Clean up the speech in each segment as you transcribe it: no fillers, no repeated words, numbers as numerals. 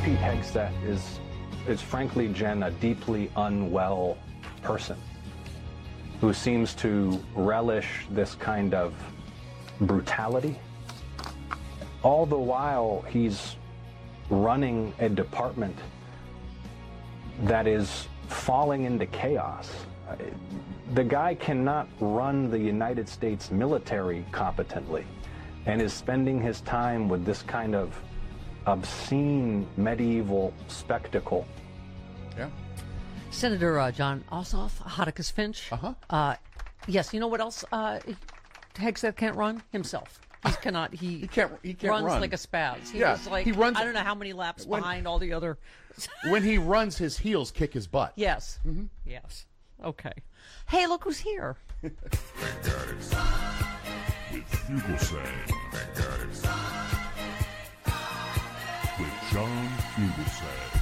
Pete Hegseth is frankly, Jen, a deeply unwell person who seems to relish this kind of brutality. All the while, he's running a department that is falling into chaos. The guy cannot run the United States military competently and is spending his time with this kind of obscene medieval spectacle. Yeah. Senator John Ossoff, Hotchkiss Finch. Yes, you know what else Hegseth can't run? Himself. He can't runs run. like a spaz. He runs. I don't know how many laps behind all the other. When he runs, his heels kick his butt. Yes. Mm-hmm. Yes. Okay. Hey, look who's here. Thank God it's with Fugelsang. Thank God it's with John Fugelsang.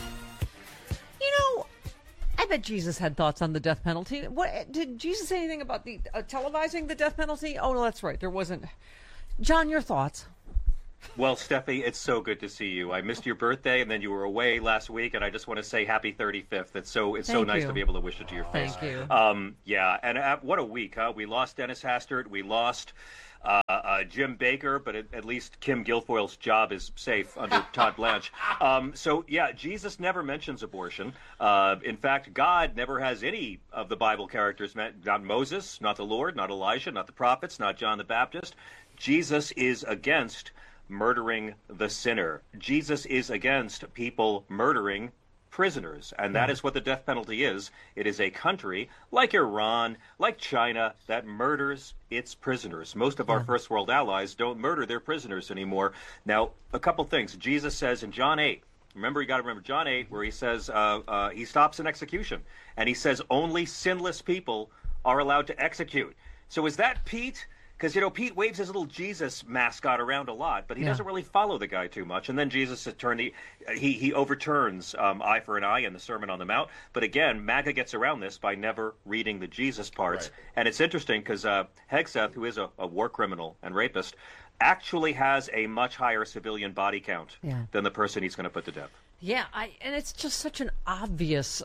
You know, I bet Jesus had thoughts on the death penalty. What did Jesus say anything about the televising the death penalty? Oh, no, that's right. There wasn't. John, your thoughts? Well, Steffi, it's so good to see you. I missed your birthday, and then you were away last week, and I just want to say happy 35th. It's so nice to be able to wish it to your face. Thank you. Yeah, and what a week, huh? We lost Dennis Hastert. We lost Jim Baker, but at least Kim Guilfoyle's job is safe under Todd Blanche. So, yeah, Jesus never mentions abortion. In fact, God never has any of the Bible characters, not Moses, not the Lord, not Elijah, not the prophets, not John the Baptist. Jesus is against murdering the sinner. Jesus is against people murdering prisoners, and that is what the death penalty is. It is a country like Iran, like China, that murders its prisoners. Most of our first world allies don't murder their prisoners anymore. Now, a couple things. Jesus says in John 8, remember, you got to remember John 8, where he says he stops an execution, and he says only sinless people are allowed to execute. So is that Pete? Because, you know, Pete waves his little Jesus mascot around a lot, but he doesn't really follow the guy too much. And then Jesus he overturns eye for an eye in the Sermon on the Mount. But again, MAGA gets around this by never reading the Jesus parts. Right. And it's interesting because Hegseth, who is a war criminal and rapist, actually has a much higher civilian body count than the person he's going to put to death. Yeah, and it's just such an obvious,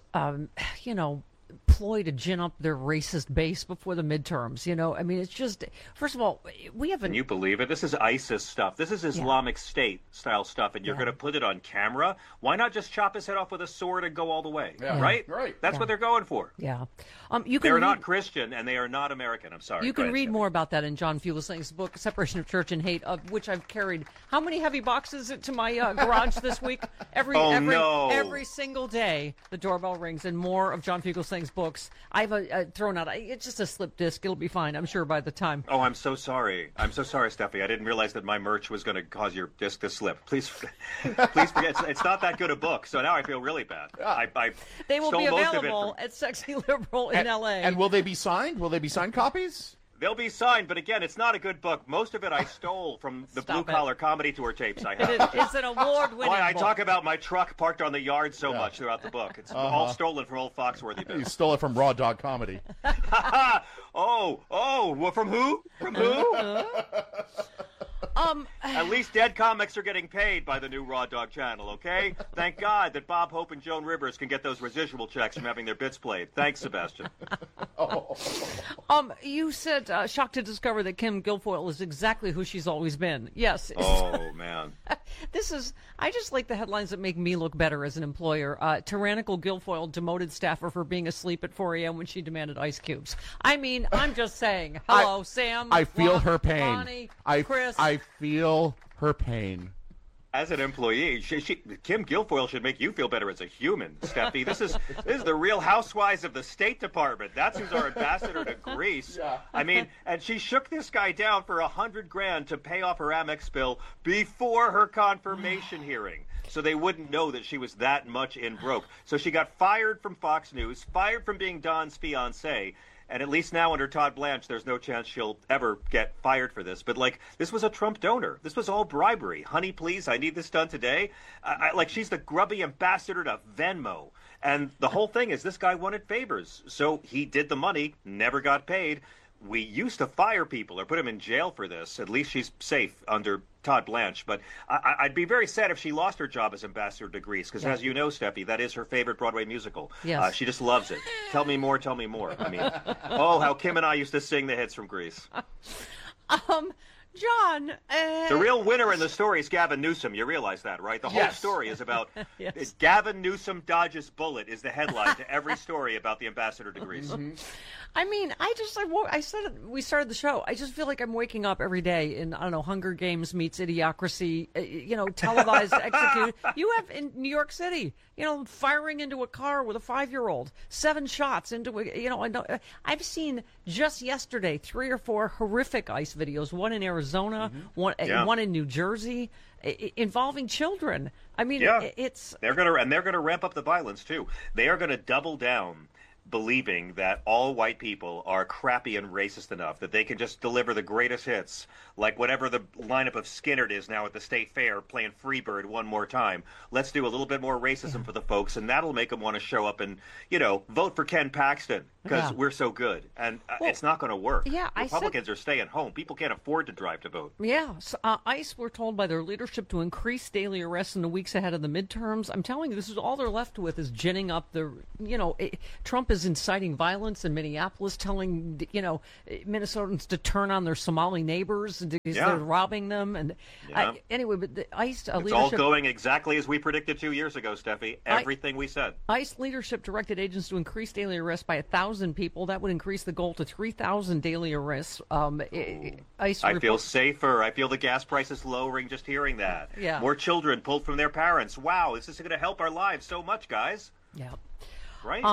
ploy to gin up their racist base before the midterms. You know, I mean, it's just, first of all, we have Can you believe it? This is ISIS stuff. This is Islamic State style stuff, and you're going to put it on camera? Why not just chop his head off with a sword and go all the way? Yeah. Right? Right. That's what they're going for. Yeah. They're not Christian, and they are not American. I'm sorry. You can read more about that in John Fugelsang's book, Separation of Church and Hate, of which I've carried how many heavy boxes to my garage this week? Every single day, the doorbell rings, and more of John Fugelsang's books. I've thrown out. It's just a slip disc. It'll be fine, I'm sure, by the time. Oh, I'm so sorry. I'm so sorry, Steffi. I didn't realize that my merch was going to cause your disc to slip. Please forget. It's not that good a book, so now I feel really bad. They will be stole most of it available at Sexy Liberal in L.A. And will they be signed? Will they be signed copies? They'll be signed, but again, it's not a good book. Most of it I stole from the Blue Collar Comedy Tour tapes I have. It's an award-winning Why I book. talk about my truck parked on the yard so much throughout the book. It's all stolen from old Foxworthy bits. You stole it from Raw Dog Comedy. Well, from who? From who? At least dead comics are getting paid by the new Raw Dog channel, okay? Thank God that Bob Hope and Joan Rivers can get those residual checks from having their bits played. Thanks, Sebastian. You said shocked to discover that Kim Guilfoyle is exactly who she's always been. Yes. Oh, man. I just like the headlines that make me look better as an employer. Tyrannical Guilfoyle demoted staffer for being asleep at 4 a.m. when she demanded ice cubes. I mean, I'm just saying. Hello, Sam. I feel her pain. Bonnie, Chris. I feel her pain. As an employee, Kim Guilfoyle should make you feel better as a human, Steffi. This is the Real Housewives of the State Department. That's who's our ambassador to Greece. Yeah. I mean, and she shook this guy down for $100,000 to pay off her Amex bill before her confirmation hearing, so they wouldn't know that she was that much in broke. So she got fired from Fox News, fired from being Don's fiancée. And at least now under Todd Blanche, there's no chance she'll ever get fired for this. But, this was a Trump donor. This was all bribery. Honey, please, I need this done today. She's the grubby ambassador to Venmo. And the whole thing is this guy wanted favors. So he did the money, never got paid. we used to fire people or put them in jail for this. At least she's safe under Todd Blanche. But I'd be very sad if she lost her job as ambassador to Grease, because as you know, Steffi, that is her favorite Broadway musical. Yes. She just loves it. Tell me more, tell me more. I mean, oh, how Kim and I used to sing the hits from Grease. John, the real winner in the story is Gavin Newsom. You realize that, right? The whole story is about Gavin Newsom dodges bullet is the headline to every story about the ambassador to Greece. Mm-hmm. I mean, I said it, we started the show. I just feel like I'm waking up every day in, I don't know, Hunger Games meets Idiocracy, televised execution. You have in New York City, firing into a car with a 5-year-old, 7 shots into a, I've seen just yesterday 3 or 4 horrific ICE videos, one in Arizona, one in New Jersey, involving children. I mean, they're gonna ramp up the violence too. They are gonna double down, believing that all white people are crappy and racist enough that they can just deliver the greatest hits, like whatever the lineup of Skynyrd is now at the State Fair playing Freebird one more time. Let's do a little bit more racism for the folks, and that'll make them want to show up and, vote for Ken Paxton because we're so good. And it's not going to work. Yeah, Republicans are staying home. People can't afford to drive to vote. Yeah. So, ICE were told by their leadership to increase daily arrests in the weeks ahead of the midterms. I'm telling you, this is all they're left with is ginning up the, Trump is inciting violence in Minneapolis, telling, Minnesotans to turn on their Somali neighbors and they're robbing them. And anyway, but the ICE it's leadership... all going exactly as we predicted 2 years ago, Steffi. Everything we said. ICE leadership directed agents to increase daily arrests by 1,000 people. That would increase the goal to 3,000 daily arrests. ICE I feel safer. I feel the gas prices lowering just hearing that. Yeah. More children pulled from their parents. Wow, this is going to help our lives so much, guys. Yeah. Right?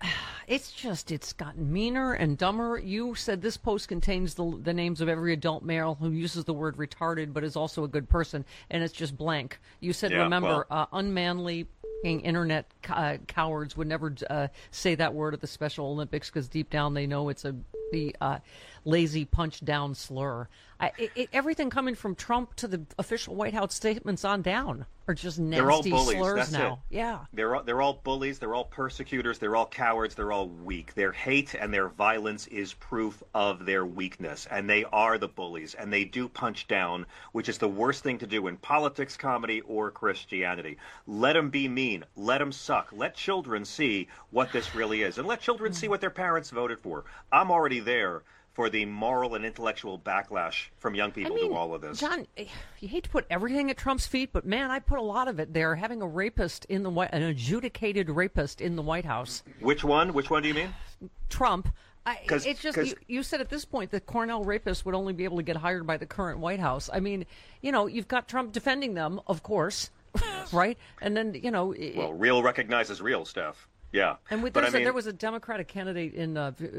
It's gotten meaner and dumber. You said this post contains the names of every adult male who uses the word retarded but is also a good person, and it's just blank. You said, unmanly internet cowards would never say that word at the Special Olympics because deep down they know it's the lazy punch down slur. Everything coming from Trump to the official White House statements on down are just nasty slurs. That's now. It. Yeah, they're all bullies. They're all persecutors. They're all cowards. They're all weak. Their hate and their violence is proof of their weakness, and they are the bullies. And they do punch down, which is the worst thing to do in politics, comedy, or Christianity. Let them be mean. Let them suck. Let children see what this really is, and let children see what their parents voted for. I'm already there for the moral and intellectual backlash from young people to all of this. John, you hate to put everything at Trump's feet, but man, I put a lot of it there. Having a rapist in the an adjudicated rapist in the White House. Which one? Which one do you mean? Trump. It's just you said at this point that Cornell rapists would only be able to get hired by the current White House. I mean, you've got Trump defending them, of course, right? And then well, real recognizes real stuff. Yeah, and there was a Democratic candidate in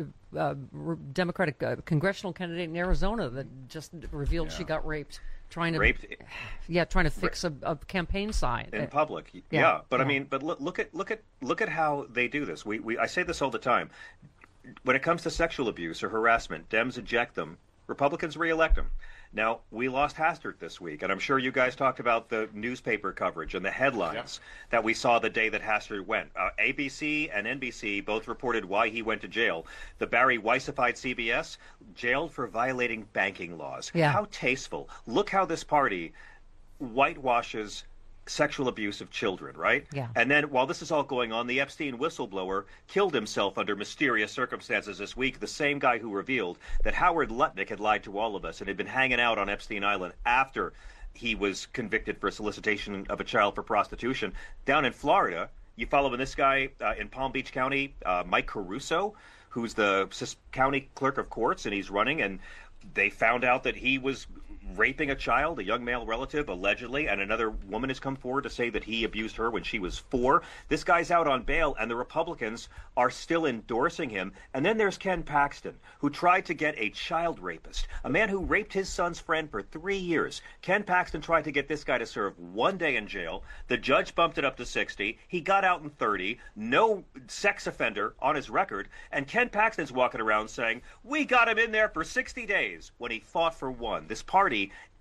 Democratic congressional candidate in Arizona that just revealed she got raped trying to fix a campaign sign in public. But I mean, but look at how they do this. I say this all the time. When it comes to sexual abuse or harassment, Dems eject them. Republicans reelect them. Now, we lost Hastert this week, and I'm sure you guys talked about the newspaper coverage and the headlines that we saw the day that Hastert went. ABC and NBC both reported why he went to jail. The Barry Weissified CBS, jailed for violating banking laws. Yeah. How tasteful. Look how this party whitewashes sexual abuse of children, right? Yeah. And then while this is all going on, the Epstein whistleblower killed himself under mysterious circumstances this week, the same guy who revealed that Howard Lutnick had lied to all of us and had been hanging out on Epstein Island after he was convicted for solicitation of a child for prostitution. Down in Florida, you following this guy in Palm Beach County, Mike Caruso, who's the county clerk of courts, and he's running, and they found out that he was raping a child, a young male relative, allegedly, and another woman has come forward to say that he abused her when she was 4. This guy's out on bail, and the Republicans are still endorsing him. And then there's Ken Paxton, who tried to get a child rapist, a man who raped his son's friend for 3 years. Ken Paxton tried to get this guy to serve 1 day in jail. The judge bumped it up to 60. He got out in 30. No sex offender on his record. And Ken Paxton's walking around saying, we got him in there for 60 days when he fought for 1. This party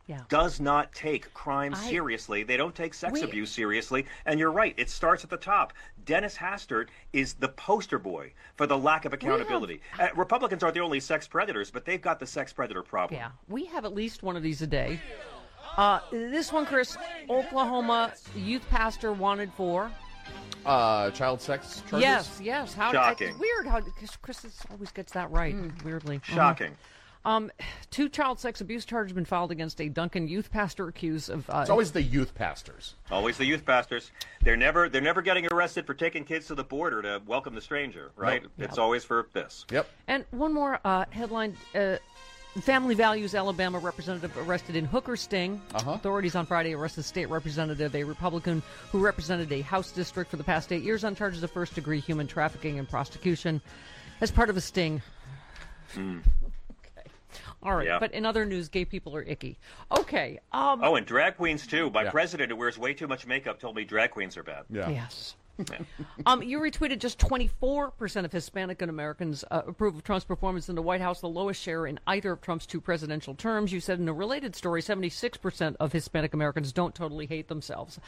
does not take crime seriously. They don't take sex abuse seriously. And you're right. It starts at the top. Dennis Hastert is the poster boy for the lack of accountability. Republicans aren't the only sex predators, but they've got the sex predator problem. Yeah, we have at least one of these a day. This one, Chris, Oklahoma youth pastor wanted for child sex charges? Yes. Shocking. Weird how Chris always gets that right. Weirdly. Shocking. 2 child sex abuse charges have been filed against a Duncan youth pastor accused of. It's always the youth pastors. Always the youth pastors. They're never getting arrested for taking kids to the border to welcome the stranger, right? Nope. It's always for this. Yep. And one more headline. Family Values Alabama representative arrested in Hooker sting. Authorities on Friday arrested state representative, a Republican who represented a House district for the past 8 years on charges of first-degree human trafficking and prostitution as part of a sting. All right, but in other news, gay people are icky. Okay. And drag queens, too. My president, who wears way too much makeup, told me drag queens are bad. Yeah. Yes. You retweeted just 24% of Hispanic Americans approve of Trump's performance in the White House, the lowest share in either of Trump's 2 presidential terms. You said in a related story, 76% of Hispanic Americans don't totally hate themselves.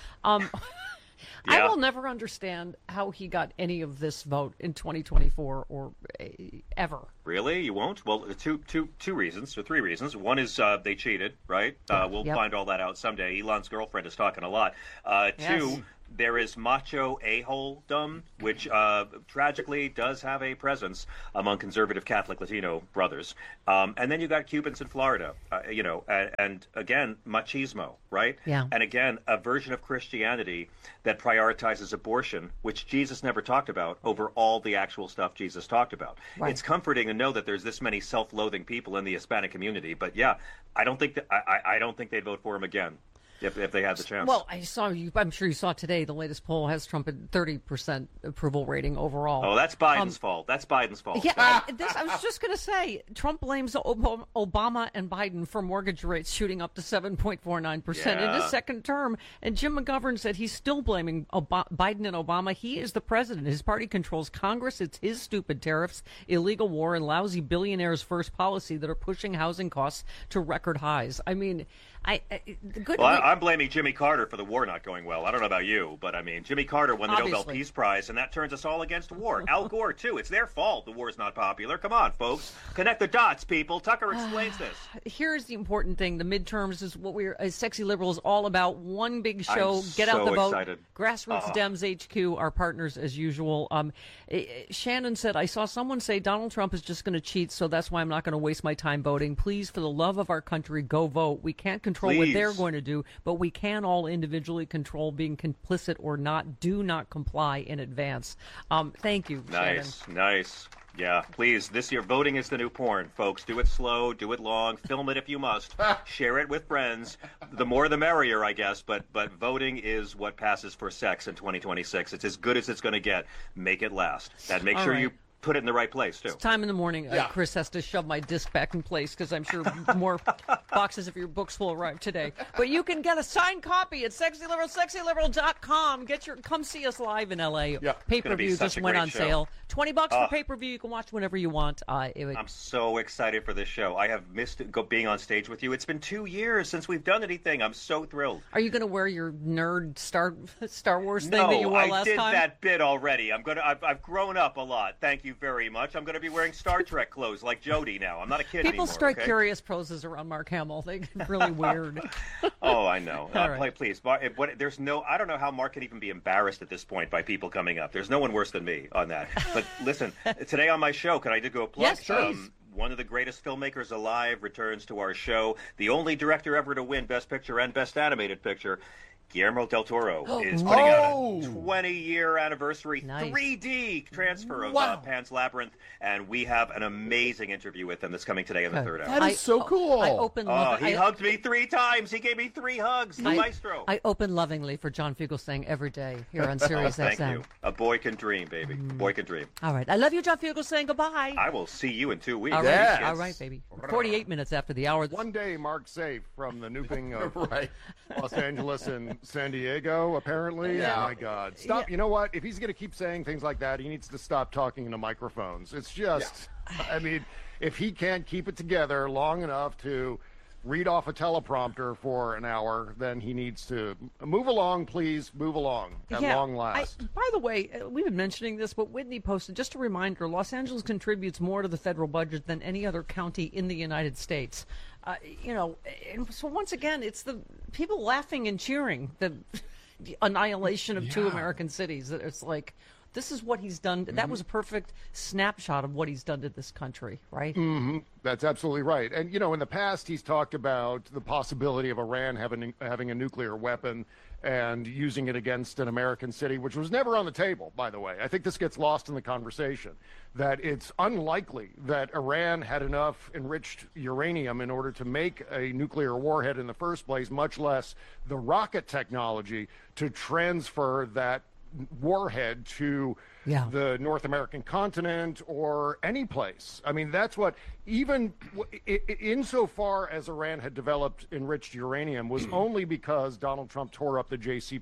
I will never understand how he got any of this vote in 2024 or ever. Really? You won't? Well, two reasons, or 3 reasons. One is they cheated, right? We'll find all that out someday. Elon's girlfriend is talking a lot. 2, there is macho a-hole-dom, which tragically does have a presence among conservative Catholic Latino brothers. And then you got Cubans in Florida, and again, machismo, right? Yeah. And again, a version of Christianity that prioritizes abortion, which Jesus never talked about, over all the actual stuff Jesus talked about. Right. It's comforting to know that there's this many self-loathing people in the Hispanic community. But yeah, I don't think they'd vote for him again. If they had the chance. Well, I'm sure you saw today the latest poll has Trump at 30% approval rating overall. Oh, that's Biden's fault. That's Biden's fault. Yeah, I was just going to say, Trump blames Obama and Biden for mortgage rates shooting up to 7.49% in his second term. And Jim McGovern said he's still blaming Biden and Obama. He is the president. His party controls Congress. It's his stupid tariffs, illegal war, and lousy billionaires' first policy that are pushing housing costs to record highs. I mean, I'm blaming Jimmy Carter for the war not going well. I don't know about you, but I mean, Jimmy Carter won the Nobel Peace Prize, and that turns us all against war. Al Gore, too. It's their fault the war's not popular. Come on, folks. Connect the dots, people. Tucker explains this. Here's the important thing. The midterms is what we're, as Sexy Liberals, all about. One big show. Get out the vote. Excited. Grassroots Dems HQ, our partners as usual. Shannon said, I saw someone say Donald Trump is just going to cheat, so that's why I'm not going to waste my time voting. Please, for the love of our country, go vote. We can't control what they're going to do, but we can all individually control being complicit or not. Do not comply in advance. Thank you, Nice. Yeah, please. This year, voting is the new porn, folks. Do it slow, do it long, film it if you must, share it with friends. The more the merrier, I guess, but voting is what passes for sex in 2026. It's as good as it's going to get. Make it last. And make sure you put it in the right place, too. It's time in the morning. Chris has to shove my disc back in place because I'm sure more boxes of your books will arrive today. But you can get a signed copy at sexyliberal.com. Come see us live in L.A. Yeah. Pay-per-view just went on sale. $20 for pay-per-view. You can watch whenever you want. I'm so excited for this show. I have missed being on stage with you. It's been 2 years since we've done anything. I'm so thrilled. Are you going to wear your nerd Star Wars thing that you wore last time? No, I did that bit already. I've grown up a lot. Thank you very much. I'm going to be wearing Star Trek clothes like Jody now. I'm not a kid anymore. People start curious poses around Mark Hamill. They get really weird. Oh, I know. Right. Please. I don't know how Mark can even be embarrassed at this point by people coming up. There's no one worse than me on that. But listen, today on my show, can I do a plug? Yes, please. One of the greatest filmmakers alive returns to our show. The only director ever to win Best Picture and Best Animated Picture. Guillermo del Toro is putting out a 20-year anniversary 3D transfer of Pan's Labyrinth, and we have an amazing interview with him that's coming today in the third hour. That is so cool. He hugged me 3 times. He gave me 3 hugs. The maestro. I open lovingly for John Fugelsang every day here on Sirius XM. Thank you. A boy can dream, baby. A boy can dream. All right. I love you, John Fugelsang. Goodbye. I will see you in 2 weeks. All right, all right, baby. 48 minutes after the hour. One day, Mark safe from the nuking of Los Angeles and San Diego, apparently. Yeah. Oh, my God. Stop. Yeah. You know what? If he's going to keep saying things like that, he needs to stop talking into microphones. It's just, I mean, if he can't keep it together long enough to read off a teleprompter for an hour, then he needs to move along, please, move along at long last. By the way, we've been mentioning this, but Whitney posted, just a reminder, Los Angeles contributes more to the federal budget than any other county in the United States. And so once again, it's the people laughing and cheering the annihilation of two American cities. It's like, this is what he's done. That was a perfect snapshot of what he's done to this country, right? Mm-hmm. That's absolutely right. And, in the past, he's talked about the possibility of Iran having a nuclear weapon and using it against an American city, which was never on the table, by the way. I think this gets lost in the conversation, that it's unlikely that Iran had enough enriched uranium in order to make a nuclear warhead in the first place, much less the rocket technology to transfer that warhead to the North American continent or any place. I mean, that's what, even insofar as Iran had developed enriched uranium, was only because Donald Trump tore up the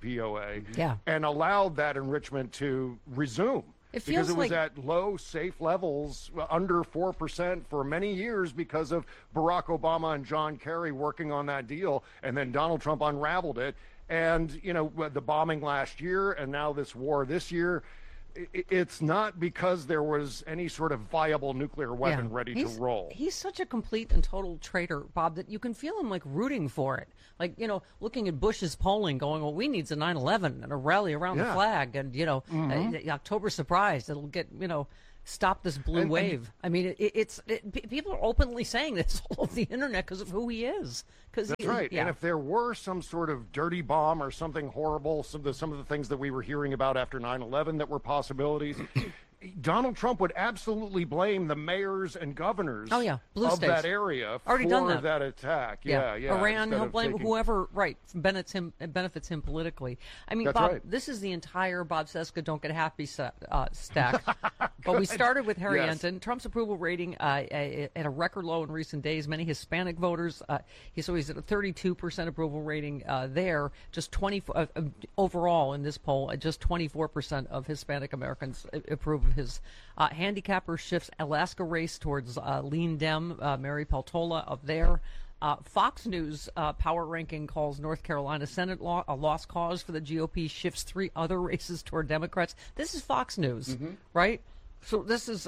JCPOA and allowed that enrichment to resume. Because it was at low, safe levels, under 4% for many years because of Barack Obama and John Kerry working on that deal, and then Donald Trump unraveled it. And, the bombing last year and now this war this year, it's not because there was any sort of viable nuclear weapon ready to roll. He's such a complete and total traitor, Bob, that you can feel him like rooting for it. Like, looking at Bush's polling going, well, we need a 9/11 and a rally around the flag and, the October surprise. It'll get, stop this blue wave. I mean, people are openly saying this all over the internet because of who he is. That's right. And if there were some sort of dirty bomb or something horrible, some of the things that we were hearing about after 9/11 that were possibilities, Donald Trump would absolutely blame the mayors and governors of that area for that attack. Iran, he'll blame whoever benefits him politically. I mean, Bob, this is the entire Bob Cesca Don't Get Happy stack. But we started with Harry Enton. Trump's approval rating at a record low in recent days. Many Hispanic voters, he's at a 32% approval rating there. Just 24 overall in this poll, just 24% of Hispanic Americans approve of his handicapper shifts Alaska race towards lean Dem, Mary Peltola of there. Fox News power ranking calls North Carolina Senate a lost cause for the GOP, shifts 3 other races toward Democrats. This is Fox News, right? So this is,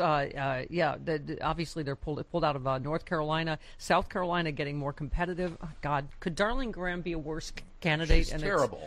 obviously they're pulled out of North Carolina. South Carolina getting more competitive. Oh, God, could Darlene Graham be a worse candidate? She's terrible.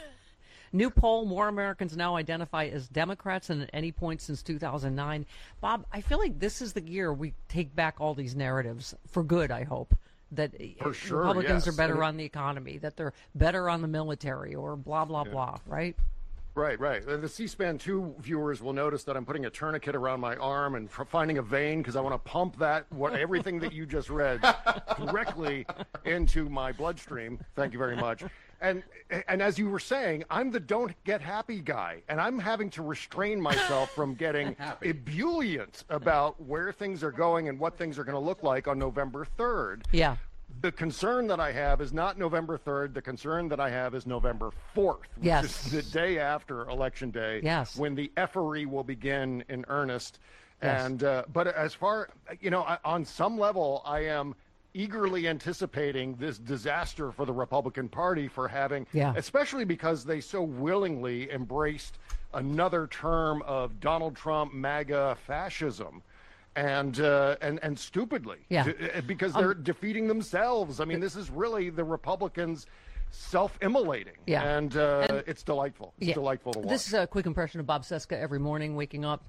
New poll, more Americans now identify as Democrats than at any point since 2009. Bob, I feel like this is the year we take back all these narratives, for good, I hope, that Republicans are better on the economy, that they're better on the military, or blah, blah, blah, right? Right. The C-SPAN 2 viewers will notice that I'm putting a tourniquet around my arm and finding a vein because I want to pump everything that you just read directly into my bloodstream. Thank you very much. And as you were saying, I'm the don't get happy guy, and I'm having to restrain myself from getting ebullient about where things are going and what things are going to look like on November 3rd. Yeah. The concern that I have is not November 3rd. The concern that I have is November 4th, which is the day after Election Day, when the effery will begin in earnest. Yes. And but as far, on some level, I am eagerly anticipating this disaster for the Republican Party for having, especially because they so willingly embraced another term of Donald Trump MAGA fascism. And stupidly, because they're defeating themselves. I mean, this is really the Republicans self-immolating, and it's delightful. It's delightful to watch. This is a quick impression of Bob Cesca every morning waking up.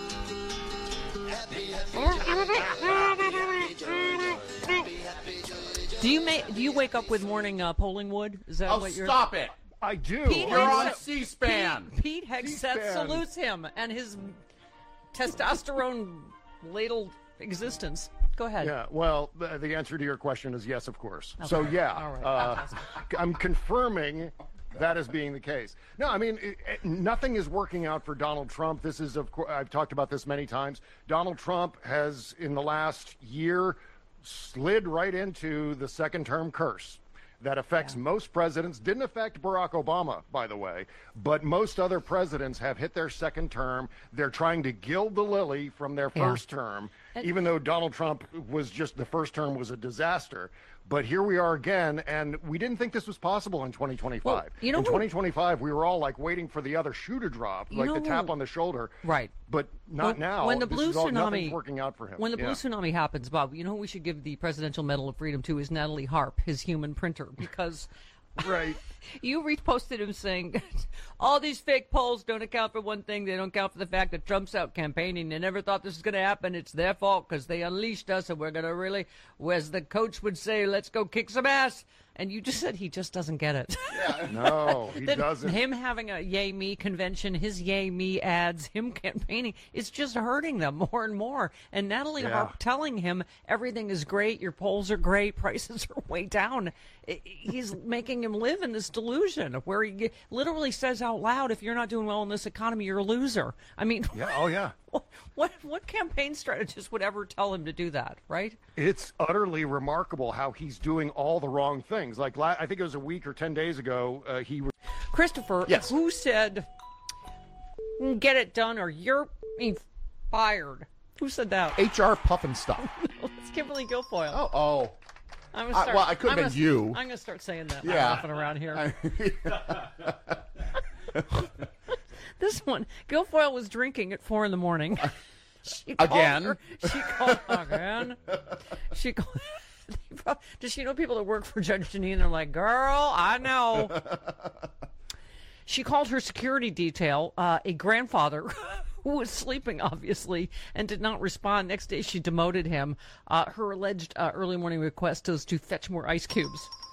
Do you wake up with morning polling wood? Is that what you're? Stop it! I do. You're on C-SPAN. Pete Hegseth salutes him and his testosterone ladled existence. Go ahead. Yeah, well, the answer to your question is yes, of course. Okay. So, All right. I'm confirming that as being the case. No, I mean, nothing is working out for Donald Trump. This is, of course, I've talked about this many times. Donald Trump has, in the last year, slid right into the second-term curse that affects most presidents. Didn't affect Barack Obama, by the way, but most other presidents have hit their second term. They're trying to gild the lily from their first term, even though Donald Trump was just, the first term was a disaster. But here we are again, and we didn't think this was possible in 2025. Well, you know in 2025, we were all like waiting for the other shoe to drop, like the tap on the shoulder. Right. But not now. When the blue tsunami, nothing's working out for him. When the blue tsunami happens, Bob, you know who we should give the Presidential Medal of Freedom to is Natalie Harp, his human printer, because right. You reposted him saying, all these fake polls don't account for one thing. They don't account for the fact that Trump's out campaigning. They never thought this was going to happen. It's their fault because they unleashed us, and we're going to really, as the coach would say, let's go kick some ass. And you just said he just doesn't get it. Yeah. No, he doesn't. Him having a Yay Me convention, his Yay Me ads, him campaigning, it's just hurting them more and more. And Natalie Harp telling him everything is great, your polls are great, prices are way down. He's making him live in this delusion where he literally says out loud, if you're not doing well in this economy, you're a loser. I mean, what campaign strategist would ever tell him to do that, right? It's utterly remarkable how he's doing all the wrong things. Like, I think it was a week or 10 days ago, Christopher, who said, get it done or you're being fired? Who said that? HR Puffin stuff. It's Kimberly Guilfoyle. Oh. I could have been you. I'm going to start saying that often around here. This one, Guilfoyle was drinking at 4 a.m. Again? She called again. She called. Does she know people that work for Judge Jeanine? They're like, girl, I know. She called her security detail a grandfather who was sleeping, obviously, and did not respond. Next day, she demoted him. Her alleged early morning request was to fetch more ice cubes.